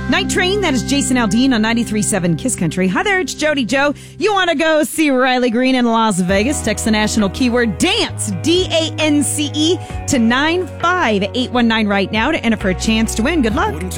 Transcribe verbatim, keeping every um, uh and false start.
Night Train, that is Jason Aldean on ninety-three point seven Kiss Country. Hi there, it's Jody Joe. You want to go see Riley Green in Las Vegas? Text the national keyword DANCE, D A N C E, to nine five eight one nine right now to enter for a chance to win. Good luck.